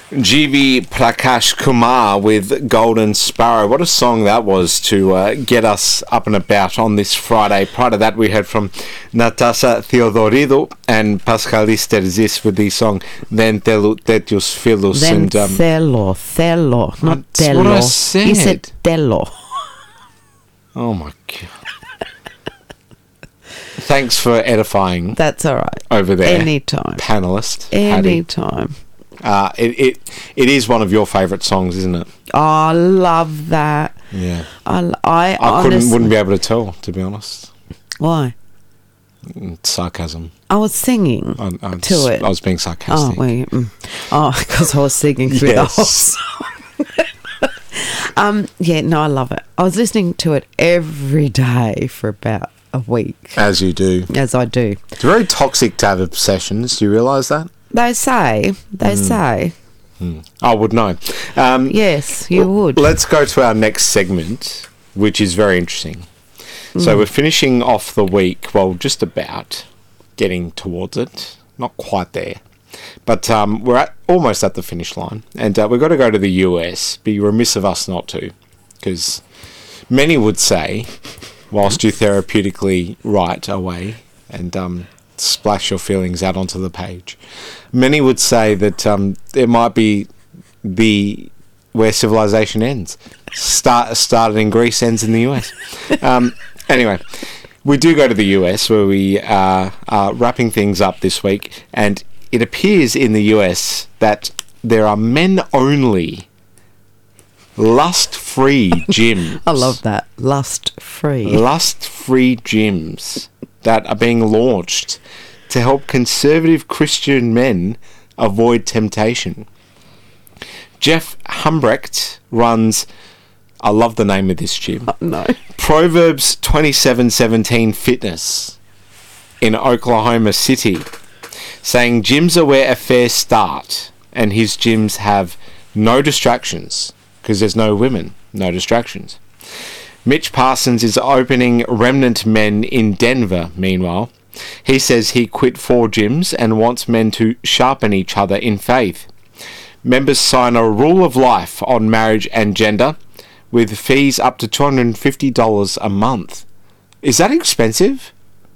G.V. Prakash Kumar with Golden Sparrow. What a song that was to get us up and about on this Friday. Prior to that, we heard from Natasha Theodoridou and Pascalis Terzis with the song Dentelu Tetius Philus. Thelo, not that's Tello. what I said. You said Tello. Oh my God. Thanks for edifying. That's all right. Over there. Anytime. Panelist. Anytime. It is one of your favourite songs, isn't it? Oh, I love that. Yeah. I honestly wouldn't be able to tell, to be honest. Why? Sarcasm. I was singing to it. I was being sarcastic. Because I was singing through the whole song. I love it. I was listening to it every day for about a week. As you do. As I do. It's very toxic to have obsessions. Do you realise that? They say. I would know. Yes, you would. Let's go to our next segment, which is very interesting. So we're finishing off the week, well, just about getting towards it. Not quite there. But we're almost at the finish line. And we've got to go to the US. Be remiss of us not to. Because many would say, whilst you therapeutically write away and splash your feelings out onto the page, many would say that it might be where civilization ends. Started in Greece, ends in the US. Anyway, we do go to the US, where we are wrapping things up this week, and it appears in the US that there are men-only lust-free gyms. I love that. Lust-free. Lust-free gyms that are being launched to help conservative Christian men avoid temptation. Jeff Humbrecht runs, I love the name of this gym, Proverbs 27:17 Fitness in Oklahoma City, saying gyms are where affairs start, and his gyms have no distractions, because there's no women, no distractions. Mitch Parsons is opening Remnant Men in Denver, meanwhile. He says he quit 4 gyms and wants men to sharpen each other in faith. Members sign a rule of life on marriage and gender, with fees up to $250 a month. Is that expensive?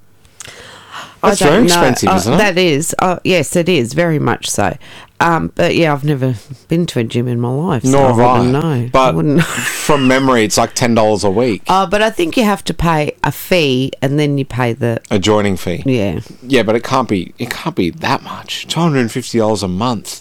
That's very expensive, isn't it? That is. Yes, it is, very much so. But yeah, I've never been to a gym in my life. So Nor have I. No, but I from memory, it's like $10 a week. But I think you have to pay a fee, and then you pay the adjoining fee. Yeah. Yeah, but it can't be that much. $250 a month.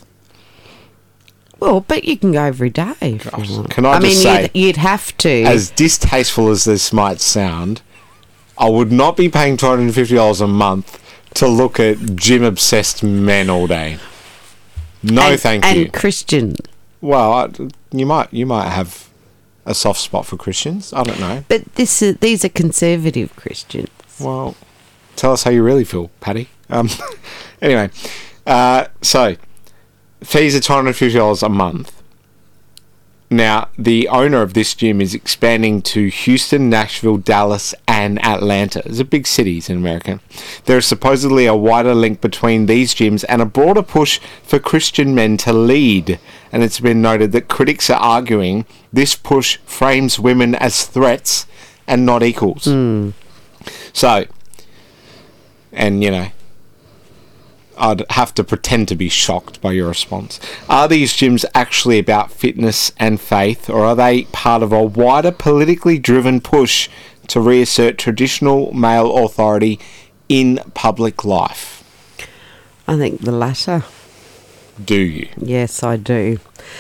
Well, but you can go every day. Can I just say, you'd have to. As distasteful as this might sound, I would not be paying $250 a month to look at gym-obsessed men all day. No, thank you. And Christian. Well, you might have a soft spot for Christians. I don't know. But these are conservative Christians. Well, tell us how you really feel, Paddy. Anyway, so fees are $250 a month. Now, the owner of this gym is expanding to Houston, Nashville, Dallas, and Atlanta. These are big cities in America. There is supposedly a wider link between these gyms and a broader push for Christian men to lead. And it's been noted that critics are arguing this push frames women as threats and not equals. So, and you know, I'd have to pretend to be shocked by your response. Are these gyms actually about fitness and faith, or are they part of a wider politically driven push to reassert traditional male authority in public life? I think the latter. Do you? Yes, I do.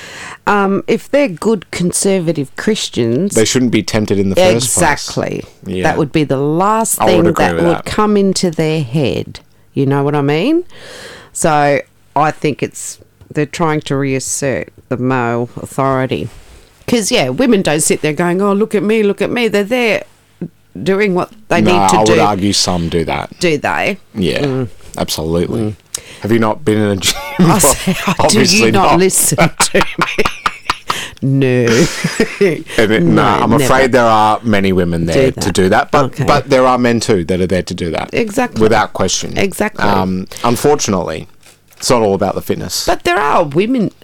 If they're good conservative Christians, they shouldn't be tempted in the first place. Exactly. Yeah. That would be the last thing that would come into their head. You know what I mean? So I think they're trying to reassert the male authority. Because, yeah, women don't sit there going, oh, look at me. They're there doing what they need to do. I would argue some do that. Do they? Yeah, absolutely. Have you not been in a gym? Do you not listen to me? No. I'm afraid there are many women there to do that. But there are men too that are there to do that. Exactly. Without question. Exactly. Unfortunately, it's not all about the fitness. But there are women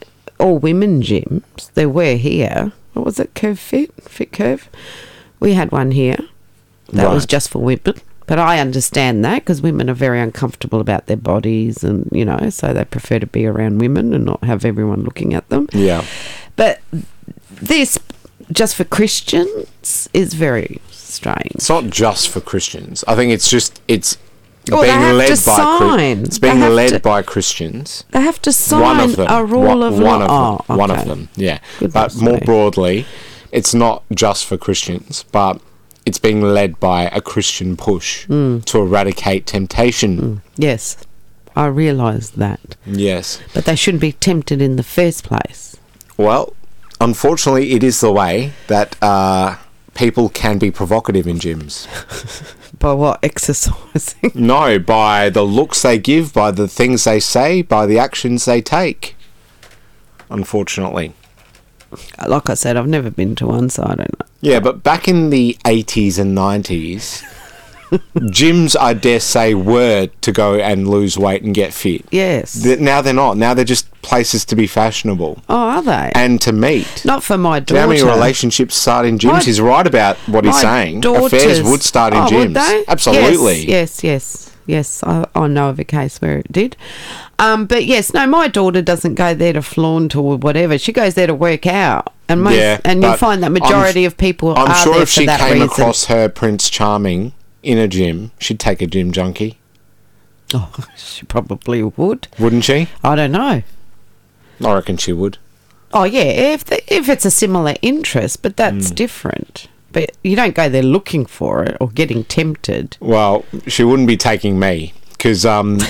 all women gyms. There were here. What was it? Curve Fit? Fit Curve? We had one here. That was just for women. But I understand that because women are very uncomfortable about their bodies and, you know, so they prefer to be around women and not have everyone looking at them. Yeah. But this, just for Christians, is very strange. It's not just for Christians. I think it's Well, being they have led to by sign. it's being They have led to- by Christians. They have to sign One of them. a rule of one law. of them. One of okay. them. Yeah. Goodness But more me. broadly, it's not just for Christians, but it's being led by a Christian push to eradicate temptation. Yes, I realise that. Yes. But they shouldn't be tempted in the first place. Well, unfortunately, it is the way that people can be provocative in gyms. By what? Exercising? No, by the looks they give, by the things they say, by the actions they take. Unfortunately. Like I said, I've never been to one, so I don't know. Yeah, but back in the 80s and 90s, gyms, I dare say, were to go and lose weight and get fit. Yes. Now they're not. Now they're just places to be fashionable Oh, are they? and to meet. Not for my Do you know daughter. how many relationships start in gyms? My- He's right about what he's My saying. daughters- Affairs would start in Oh, gyms. would they? Absolutely. Yes. I know of a case where it did. But yes, no, my daughter doesn't go there to flaunt or whatever. She goes there to work out. And Yeah, you'll but find that majority of people I'm are sure there if for she that came reason. across her Prince Charming in a gym, she'd take a gym junkie, Oh, she probably would. wouldn't she? I don't know. I reckon she would. Oh, yeah, if it's a similar interest, but that's different. But you don't go there looking for it or getting tempted. Well, she wouldn't be taking me because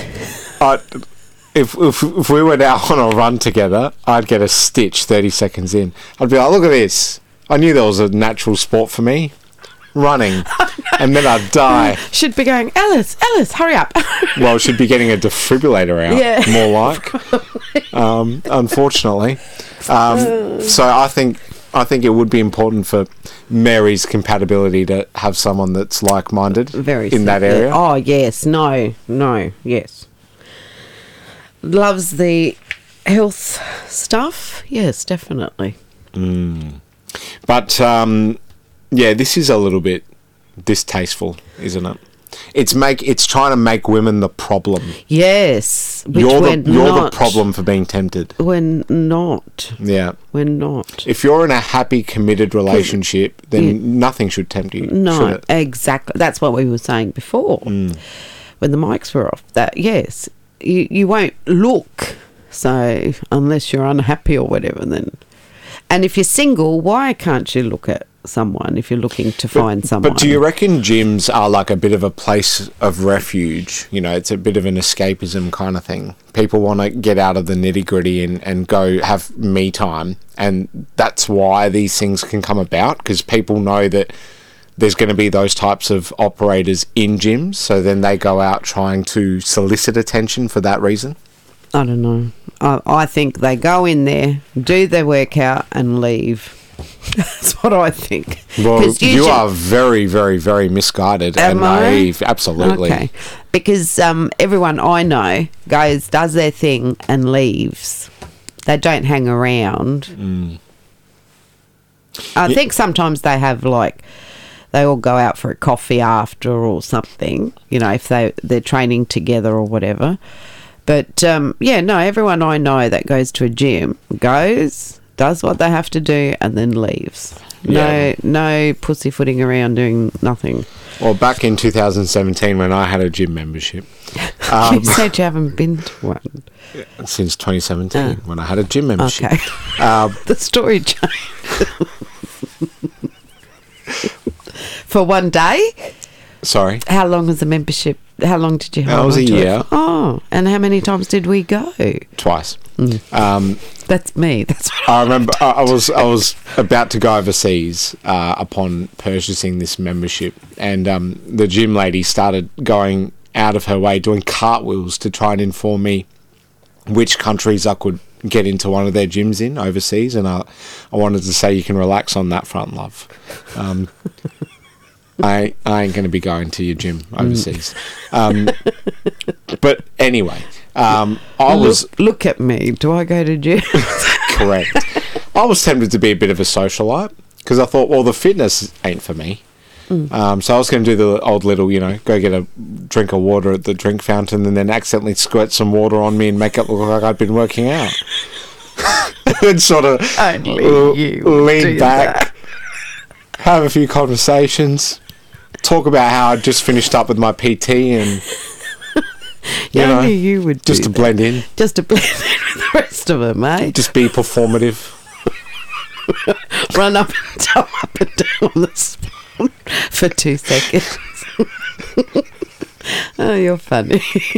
if we were out on a run together, I'd get a stitch 30 seconds in. I'd be like, look at this. I knew there was a natural sport for me, running, and then I'd die. Should be going, Alice, hurry up. Well, she'd be getting a defibrillator out, Yeah. more like. Unfortunately, so I think it would be important for Mary's compatibility to have someone that's like-minded in that area. Oh, yes. No, yes. Loves the health stuff. Yes, definitely. But yeah, this is a little bit distasteful, isn't it? It's trying to make women the problem. Yes. Which You're we're the not. problem for being tempted. We're not. Yeah. We're not. If you're in a happy, committed relationship, then nothing should tempt you. should No, it? exactly. That's what we were saying before when the mics were off. That yes, you won't look. So unless you're unhappy or whatever, then. And if you're single, why can't you look at someone if you're looking to find someone? But do you reckon gyms are like a bit of a place of refuge? You know, it's a bit of an escapism kind of thing. People want to get out of the nitty-gritty and go have me time. And that's why these things can come about, because people know that there's going to be those types of operators in gyms. So then they go out trying to solicit attention for that reason. I don't know. I think they go in there, do their workout, and leave. That's what I think. Well, 'Cause you usually- are very, very, very misguided and Am I? naive. Absolutely. Okay. Because everyone I know goes, does their thing, and leaves. They don't hang around. I think sometimes they have they all go out for a coffee after or something, you know, if they're training together or whatever. But, everyone I know that goes to a gym goes, does what they have to do, and then leaves. Yeah. No pussyfooting around doing nothing. Well, back in 2017 when I had a gym membership, You said you haven't been to one. since 2017 when I had a gym membership. Okay. The story changed. For one day? Sorry. How long was the membership? How long did you hold That was on a to it? year. Oh, and how many times did we go? Twice. That's me. That's what I remember I was about to go overseas upon purchasing this membership, and the gym lady started going out of her way, doing cartwheels to try and inform me which countries I could get into one of their gyms in overseas, and I wanted to say, you can relax on that front, love. I ain't going to be going to your gym overseas. But anyway, I was... Look at me. Do I go to gym? Of correct. I was tempted to be a bit of a socialite because I thought, well, the fitness ain't for me. So I was going to do the old little, go get a drink of water at the drink fountain and then accidentally squirt some water on me and make it look like I'd been working out. And then sort of lean back, have a few conversations, talk about how I just finished up with my PT and... you would just to blend in. Just to blend in with the rest of them, mate. Just be performative. Run up and down the spawn for 2 seconds. Oh, you're funny.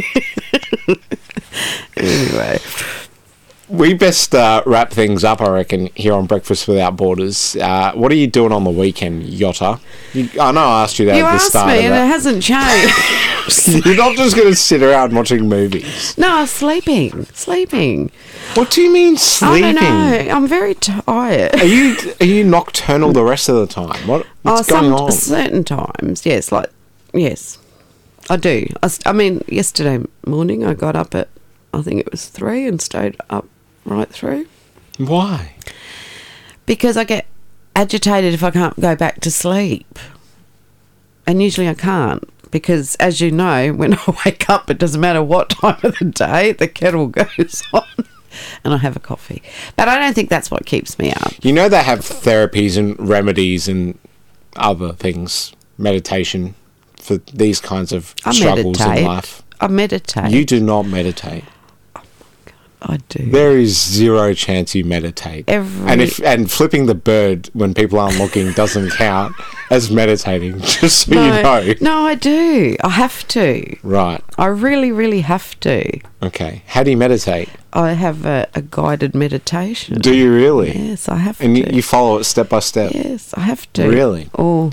Anyway. We best wrap things up, I reckon, here on Breakfast Without Borders. What are you doing on the weekend, Yotta? I know I asked you that at the start. You asked me, and it hasn't changed. You're not just going to sit around watching movies. No, sleeping. What do you mean sleeping? I don't know. I'm very tired. Are you nocturnal the rest of the time? What's going on? Certain times, yes. Yes, I do. I mean, yesterday morning I got up at, I think it was 3 and stayed up right through. Why? Because I get agitated if I can't go back to sleep. And usually I can't. Because, as you know, when I wake up, it doesn't matter what time of the day, the kettle goes on. And I have a coffee. But I don't think that's what keeps me up. You know they have therapies and remedies and other things, meditation, for these kinds of struggles in life. I meditate. You do not meditate. I do. There is zero chance you meditate. And flipping the bird when people aren't looking doesn't count as meditating, just so you know. No, I do. I have to. Right. I really, really have to. Okay. How do you meditate? I have a guided meditation. Do you really? Yes, I have and to. And you follow it step by step? Yes, I have to. Really? Oh.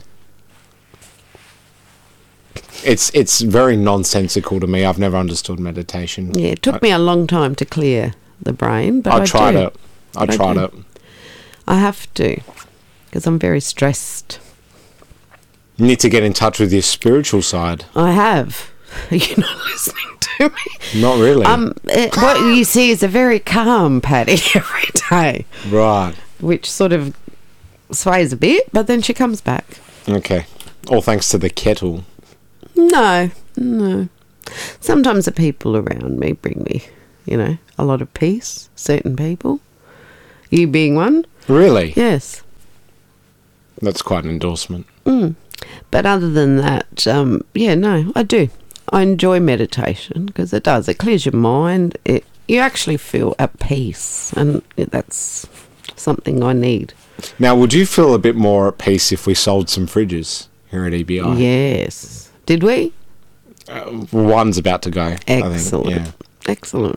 It's very nonsensical to me. I've never understood meditation. Yeah, it took me a long time to clear the brain, but I tried it. I tried it. I have to, because I'm very stressed. You need to get in touch with your spiritual side. I have. You're not listening to me. Not really. What you see is a very calm Patty every day. Right. Which sort of sways a bit, but then she comes back. Okay. All thanks to the kettle. No. Sometimes the people around me bring me, a lot of peace. Certain people. You being one. Really? Yes. That's quite an endorsement. But other than that, I do. I enjoy meditation because it does. It clears your mind. You actually feel at peace, and that's something I need. Now, would you feel a bit more at peace if we sold some fridges here at EBI? Yes. Did we? One's about to go. Excellent. I think. Yeah. Excellent.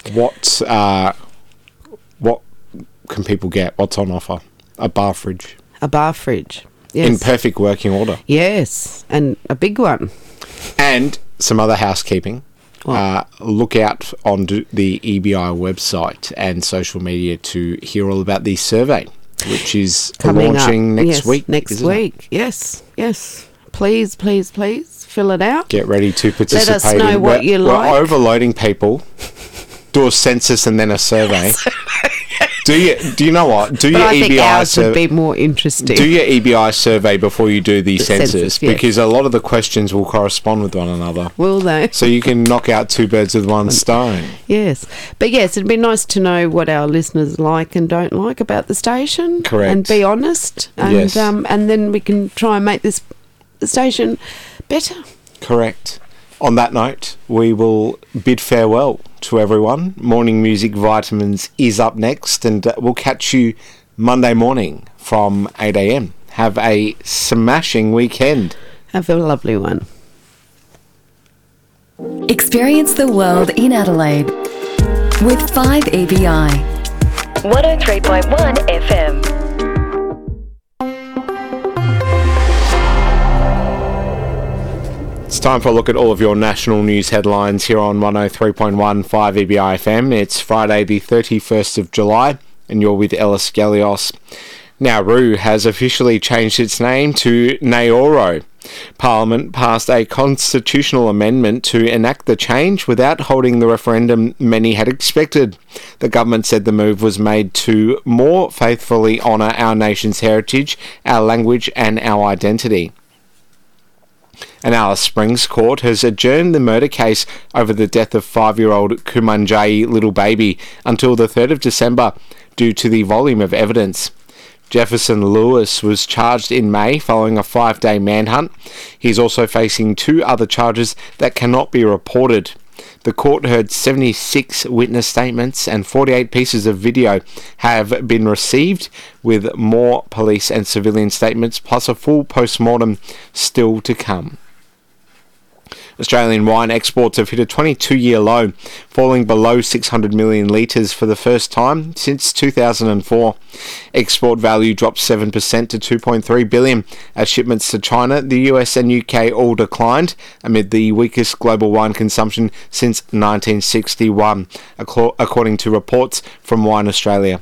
What can people get? What's on offer? A bar fridge. A bar fridge. Yes. In perfect working order. Yes, and a big one. And some other housekeeping. Look out on the EBI website and social media to hear all about the survey, which is launching next week. Next week, yes. Please fill it out. Get ready to participate. Let us know what you like. We're overloading people. Do a census and then a survey. Do you know what? Do your EBI survey. I think ours would be more interesting. Do your EBI survey before you do the census, yes. Because a lot of the questions will correspond with one another. Will they? So you can knock out 2 birds with 1 stone. Yes. But yes, it'd be nice to know what our listeners like and don't like about the station. Correct. And be honest. And, yes. And then we can try and make the station better. Correct. On that note, we will bid farewell to everyone. Morning Music Vitamins is up next, and we'll catch you Monday morning from 8 a.m. Have a smashing weekend. Have a lovely one. Experience the world in Adelaide with 5EBI 103.1 FM. It's time for a look at all of your national news headlines here on 103.1 5EBI FM. It's Friday the 31st of July and you're with Ellis Galios. Nauru has officially changed its name to Naoro. Parliament passed a constitutional amendment to enact the change without holding the referendum many had expected. The government said the move was made to more faithfully honour our nation's heritage, our language and our identity. An Alice Springs court has adjourned the murder case over the death of 5-year-old Kumanjayi little baby until the 3rd of December due to the volume of evidence. Jefferson Lewis was charged in May following a 5-day manhunt. He's also facing 2 other charges that cannot be reported. The court heard 76 witness statements and 48 pieces of video have been received, with more police and civilian statements plus a full post-mortem still to come. Australian wine exports have hit a 22-year low, falling below 600 million litres for the first time since 2004. Export value dropped 7% to $2.3 billion as shipments to China, the US and UK all declined amid the weakest global wine consumption since 1961, according to reports from Wine Australia.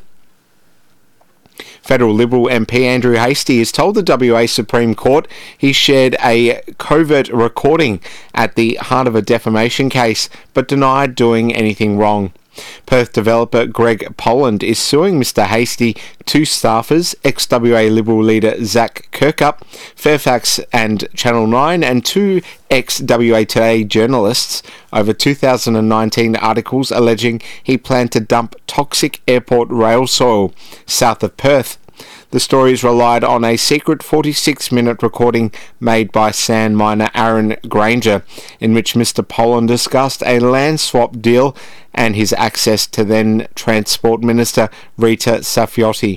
Federal Liberal MP Andrew Hastie has told the WA Supreme Court he shared a covert recording at the heart of a defamation case, but denied doing anything wrong. Perth developer Greg Poland is suing Mr Hastie, 2 staffers, ex-WA Liberal leader Zach Kirkup, Fairfax and Channel 9, and 2 ex-WA Today journalists over 2019 articles alleging he planned to dump toxic airport rail soil south of Perth. The stories relied on a secret 46-minute recording made by sand miner Aaron Granger, in which Mr Poland discussed a land swap deal and his access to then Transport Minister Rita Saffioti.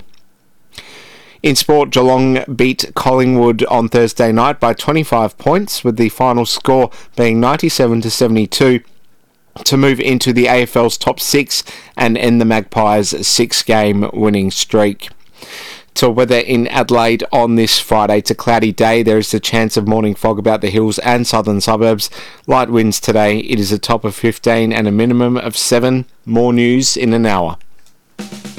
In sport, Geelong beat Collingwood on Thursday night by 25 points, with the final score being 97-72. to move into the AFL's top 6 and end the Magpies' 6-game winning streak. To weather in Adelaide on this Friday, it's a cloudy day. There is a chance of morning fog about the hills and southern suburbs. Light winds today. It is a top of 15 and a minimum of 7. More news in an hour.